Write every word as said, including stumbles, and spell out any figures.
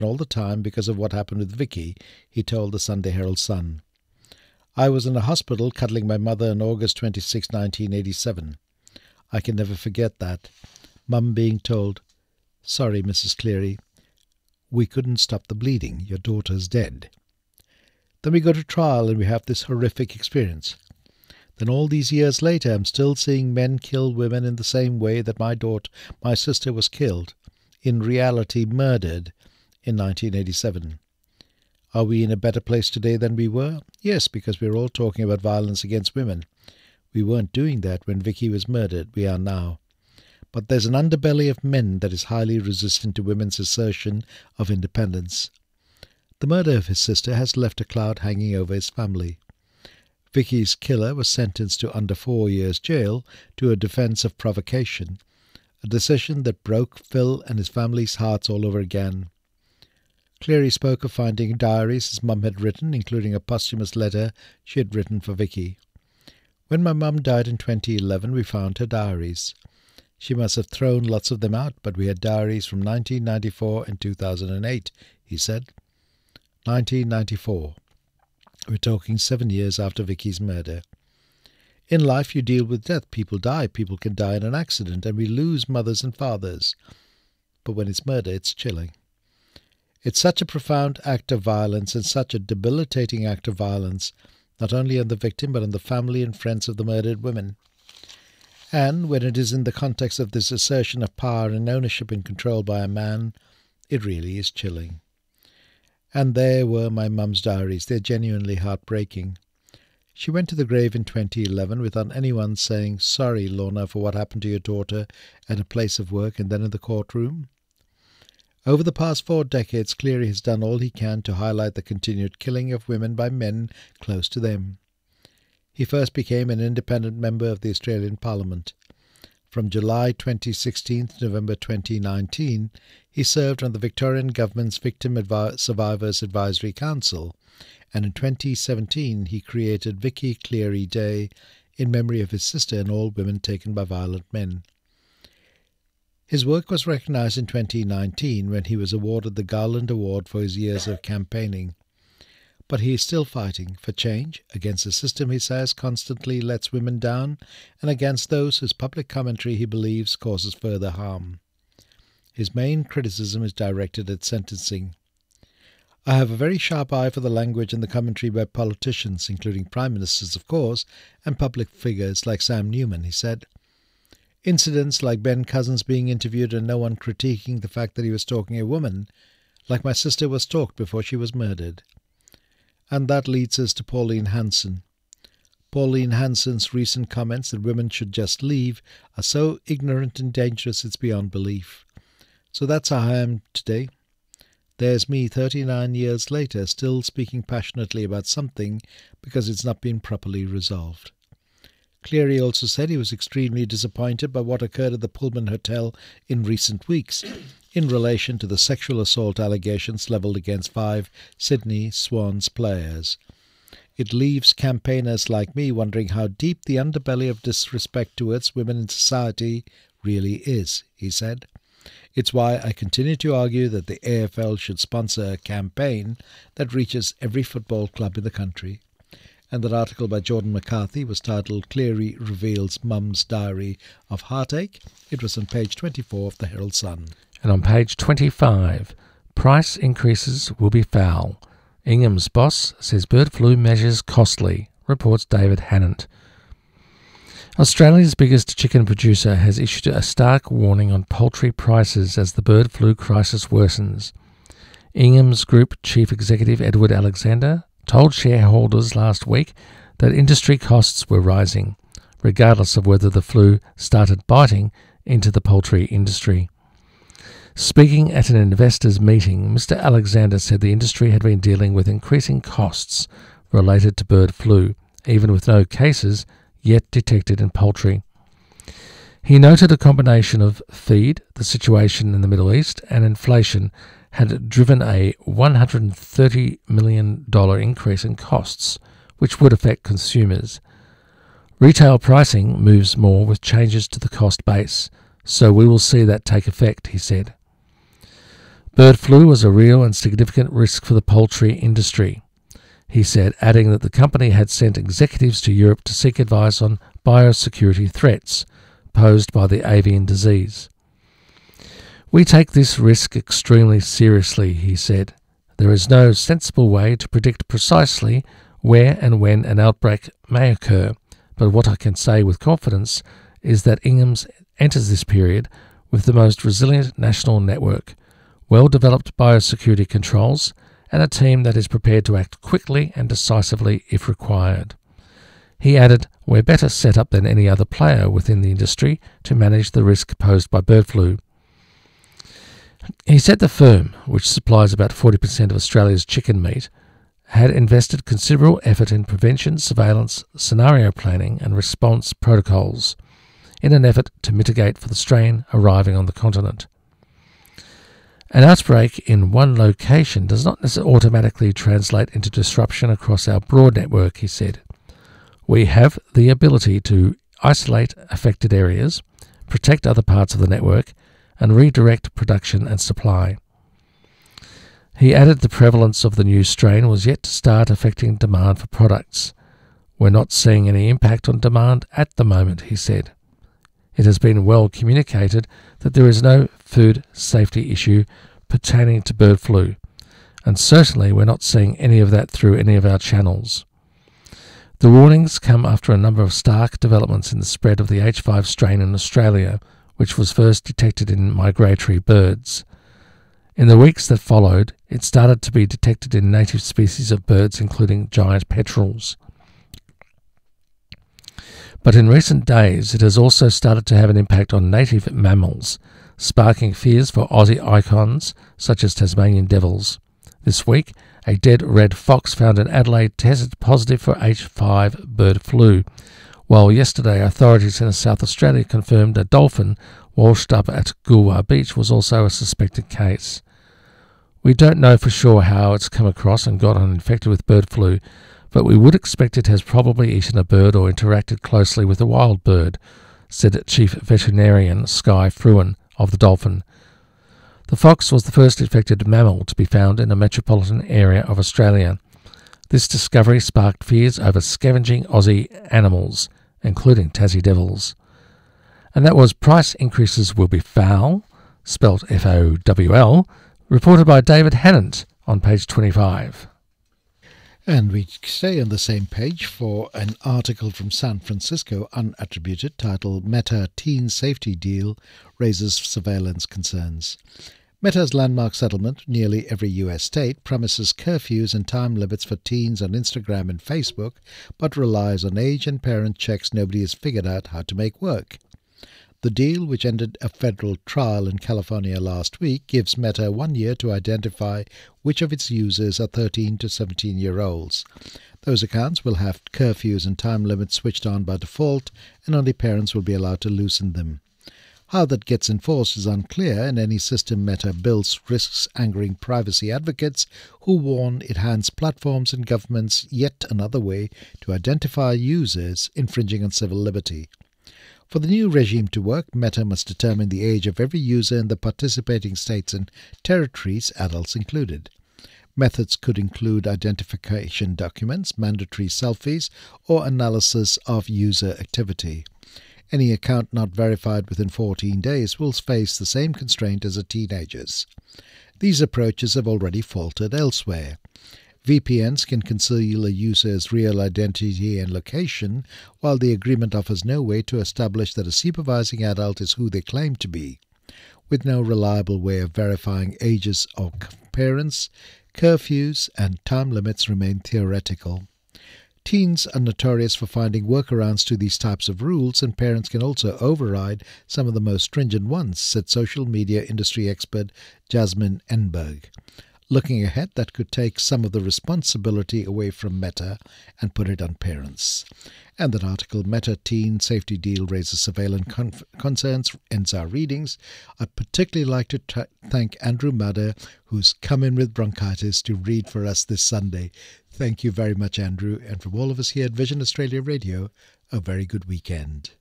all the time because of what happened with Vicky, he told the Sunday Herald Sun. I was in a hospital cuddling my mother on August twenty-sixth, nineteen eighty-seven. I can never forget that. Mum being told, "Sorry, Missus Cleary, we couldn't stop the bleeding. Your daughter's dead." Then we go to trial and we have this horrific experience. Then all these years later, I'm still seeing men kill women in the same way that my daughter, my sister was killed, in reality murdered, in nineteen eighty-seven. Are we in a better place today than we were? Yes, because we're all talking about violence against women. We weren't doing that when Vicky was murdered. We are now. But there's an underbelly of men that is highly resistant to women's assertion of independence. The murder of his sister has left a cloud hanging over his family. Vicky's killer was sentenced to under four years jail to a defence of provocation, a decision that broke Phil and his family's hearts all over again. Cleary spoke of finding diaries his mum had written, including a posthumous letter she had written for Vicky. When my mum died in twenty eleven, we found her diaries. She must have thrown lots of them out, but we had diaries from nineteen ninety-four and two thousand eight, he said. nineteen ninety-four. We're talking seven years after Vicky's murder. In life you deal with death. People die. People can die in an accident, and we lose mothers and fathers. But when it's murder, it's chilling. It's such a profound act of violence and such a debilitating act of violence, not only on the victim but on the family and friends of the murdered women. And when it is in the context of this assertion of power and ownership and control by a man, it really is chilling. And there were my mum's diaries. They're genuinely heartbreaking. She went to the grave in twenty eleven without anyone saying, "Sorry, Lorna, for what happened to your daughter at a place of work and then in the courtroom." Over the past four decades, Cleary has done all he can to highlight the continued killing of women by men close to them. He first became an independent member of the Australian Parliament. From July twenty sixteen to November twenty nineteen, he served on the Victorian Government's Victim Advi- Survivors Advisory Council, and in twenty seventeen he created Vicky Cleary Day in memory of his sister and all women taken by violent men. His work was recognised in twenty nineteen when he was awarded the Garland Award for his years of campaigning. But he is still fighting for change against a system he says constantly lets women down and against those whose public commentary he believes causes further harm. His main criticism is directed at sentencing. "I have a very sharp eye for the language and the commentary by politicians, including prime ministers, of course, and public figures like Sam Newman," he said. Incidents like Ben Cousins being interviewed and no one critiquing the fact that he was stalking a woman, like my sister was stalked before she was murdered. And that leads us to Pauline Hanson. Pauline Hanson's recent comments that women should just leave are so ignorant and dangerous it's beyond belief. So that's how I am today. There's me thirty-nine years later still speaking passionately about something because it's not been properly resolved. Cleary also said he was extremely disappointed by what occurred at the Pullman Hotel in recent weeks in relation to the sexual assault allegations levelled against five Sydney Swans players. It leaves campaigners like me wondering how deep the underbelly of disrespect towards women in society really is, he said. It's why I continue to argue that the A F L should sponsor a campaign that reaches every football club in the country. And that article by Jordan McCarthy was titled "Cleary Reveals Mum's Diary of Heartache." It was on page twenty-four of the Herald Sun. And on page twenty-five, price increases will be foul. Ingham's boss says bird flu measures costly, reports David Hannant. Australia's biggest chicken producer has issued a stark warning on poultry prices as the bird flu crisis worsens. Ingham's Group Chief Executive Edward Alexander told shareholders last week that industry costs were rising, regardless of whether the flu started biting into the poultry industry. Speaking at an investors' meeting, Mister Alexander said the industry had been dealing with increasing costs related to bird flu, even with no cases yet detected in poultry. He noted a combination of feed, the situation in the Middle East, and inflation had driven a one hundred thirty million dollars increase in costs, which would affect consumers. Retail pricing moves more with changes to the cost base, so we will see that take effect, he said. Bird flu was a real and significant risk for the poultry industry, he said, adding that the company had sent executives to Europe to seek advice on biosecurity threats posed by the avian disease. We take this risk extremely seriously, he said. There is no sensible way to predict precisely where and when an outbreak may occur, but what I can say with confidence is that Inghams enters this period with the most resilient national network, well-developed biosecurity controls, and a team that is prepared to act quickly and decisively if required. He added, "We're better set up than any other player within the industry to manage the risk posed by bird flu." He said the firm, which supplies about forty percent of Australia's chicken meat, had invested considerable effort in prevention, surveillance, scenario planning and response protocols in an effort to mitigate for the strain arriving on the continent. An outbreak in one location does not necessarily automatically translate into disruption across our broad network, he said. We have the ability to isolate affected areas, protect other parts of the network, and redirect production and supply. He added the prevalence of the new strain was yet to start affecting demand for products. We're not seeing any impact on demand at the moment, he said. It has been well communicated that there is no food safety issue pertaining to bird flu, and certainly we're not seeing any of that through any of our channels. The warnings come after a number of stark developments in the spread of the H five strain in Australia, which was first detected in migratory birds. In the weeks that followed, it started to be detected in native species of birds, including giant petrels. But in recent days, it has also started to have an impact on native mammals, sparking fears for Aussie icons such as Tasmanian devils. This week, a dead red fox found in Adelaide tested positive for H five bird flu, while yesterday authorities in South Australia confirmed a dolphin washed up at Goolwa Beach was also a suspected case. We don't know for sure how it's come across and got infected with bird flu, but we would expect it has probably eaten a bird or interacted closely with a wild bird, said Chief Veterinarian Skye Fruin of the dolphin. The fox was the first infected mammal to be found in a metropolitan area of Australia. This discovery sparked fears over scavenging Aussie animals, including Tassie devils. And that was Price Increases Will Be Foul, spelt F O W L, reported by David Hannant on page twenty-five. And we stay on the same page for an article from San Francisco, unattributed, titled Meta Teen Safety Deal Raises Surveillance Concerns. Meta's landmark settlement, nearly every U S state, promises curfews and time limits for teens on Instagram and Facebook, but relies on age and parent checks nobody has figured out how to make work. The deal, which ended a federal trial in California last week, gives Meta one year to identify which of its users are thirteen to seventeen-year-olds. Those accounts will have curfews and time limits switched on by default, and only parents will be allowed to loosen them. How that gets enforced is unclear, and any system Meta builds risks angering privacy advocates who warn it hands platforms and governments yet another way to identify users infringing on civil liberty. For the new regime to work, Meta must determine the age of every user in the participating states and territories, adults included. Methods could include identification documents, mandatory selfies, or analysis of user activity. Any account not verified within fourteen days will face the same constraint as a teenager's. These approaches have already faltered elsewhere. V P Ns can conceal a user's real identity and location, while the agreement offers no way to establish that a supervising adult is who they claim to be. With no reliable way of verifying ages of parents, curfews and time limits remain theoretical. Teens are notorious for finding workarounds to these types of rules, and parents can also override some of the most stringent ones, said social media industry expert Jasmine Enberg. Looking ahead, that could take some of the responsibility away from Meta and put it on parents. And that article, Meta Teen Safety Deal Raises Surveillance Conf- Concerns, ends our readings. I'd particularly like to t- thank Andrew Madder, who's come in with bronchitis to read for us this Sunday. Thank you very much, Andrew. And from all of us here at Vision Australia Radio, a very good weekend.